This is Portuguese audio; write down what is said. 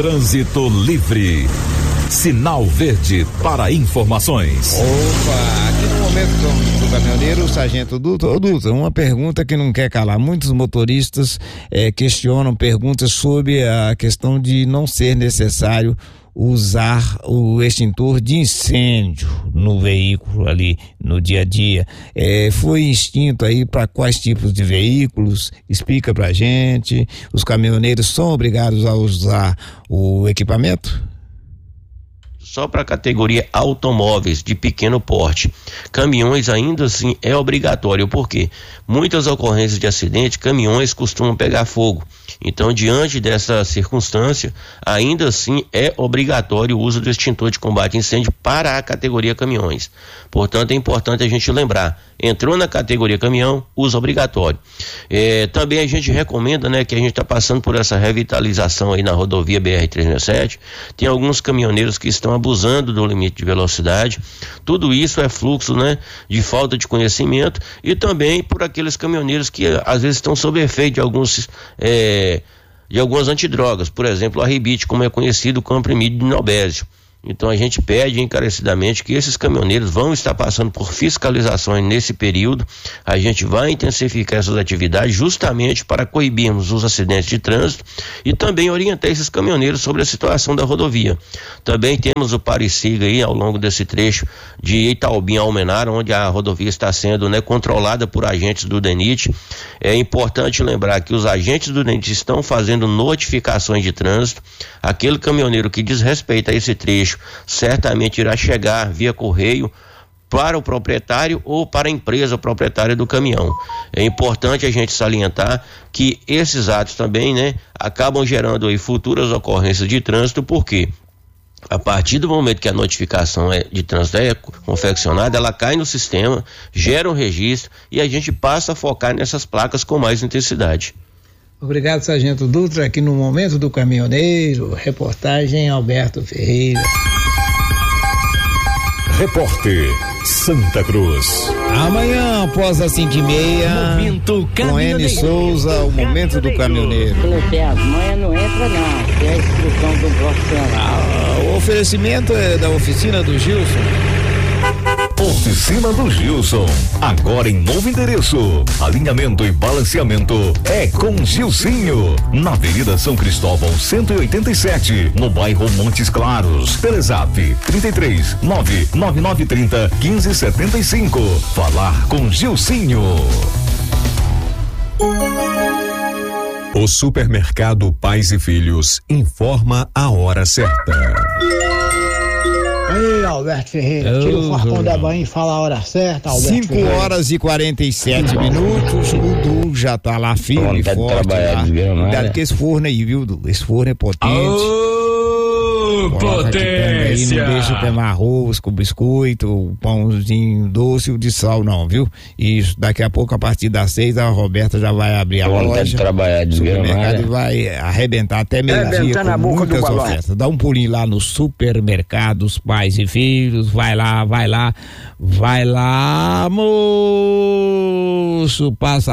Trânsito livre. Sinal verde para informações. Opa, aqui no momento do caminhoneiro, o sargento Dutra, uma pergunta que não quer calar. Muitos motoristas questionam perguntas sobre a questão de não ser necessário usar o extintor de incêndio no veículo ali no dia a dia. Foi extinto aí para quais tipos de veículos? Explica pra gente. Os caminhoneiros são obrigados a usar o equipamento? Só para a categoria automóveis de pequeno porte. Caminhões ainda assim é obrigatório, porque muitas ocorrências de acidente, caminhões costumam pegar fogo. Então, diante dessa circunstância, ainda assim é obrigatório o uso do extintor de combate a incêndio para a categoria caminhões. Portanto, é importante a gente lembrar, entrou na categoria caminhão, uso obrigatório. Também a gente recomenda, né, que a gente está passando por essa revitalização aí na rodovia BR-367, tem alguns caminhoneiros que estão abusando do limite de velocidade. Tudo isso é fluxo, né, de falta de conhecimento, e também por aqueles caminhoneiros que às vezes estão sob efeito de algumas antidrogas, por exemplo, a Ribite, como é conhecido, comprimido de Nobésio. Então a gente pede encarecidamente que esses caminhoneiros vão estar passando por fiscalizações nesse período. A gente vai intensificar essas atividades justamente para coibirmos os acidentes de trânsito e também orientar esses caminhoneiros sobre a situação da rodovia. Também temos o pare e siga aí ao longo desse trecho de Itaobim a Almenara, onde a rodovia está sendo, né, controlada por agentes do DENIT. É importante lembrar que os agentes do DENIT estão fazendo notificações de trânsito. Aquele caminhoneiro que desrespeita esse trecho certamente irá chegar via correio para o proprietário ou para a empresa proprietária do caminhão. É importante a gente salientar que esses atos também, né, acabam gerando aí futuras ocorrências de trânsito, porque a partir do momento que a notificação de trânsito é confeccionada, ela cai no sistema, gera um registro e a gente passa a focar nessas placas com mais intensidade. Obrigado, sargento Dutra. Aqui no Momento do Caminhoneiro, reportagem Alberto Ferreira. Repórter Santa Cruz. Amanhã, após as 5h30, Momento com N Souza, o Momento do Caminhoneiro. Amanhã não entra não, que é a instrução do profissional. O oferecimento é da oficina do Gilson. Oficina do Gilson, agora em novo endereço. Alinhamento e balanceamento é com Gilcinho, na Avenida São Cristóvão 187, no bairro Montes Claros. Telezap 33 99930 1575. Falar com Gilcinho. O supermercado Pais e Filhos informa a hora certa. Ei, Alberto Ferreira, tira o farpão da banha e fala a hora certa, Alberto 5 horas e 47 minutos, o Du já tá lá firme e forte lá. Cuidado com esse forno aí, viu, Du? Esse forno é potente. Potência! Aí, não deixa queimar arroz com biscoito, o pãozinho doce e o de sal não, viu? Isso, daqui a pouco, a partir das 6, a Roberta já vai abrir a loja. Trabalhar de supermercado e vai arrebentar até meio-dia com muitas ofertas. Dá um pulinho lá no Supermercados Pais e Filhos, vai lá, moço, passa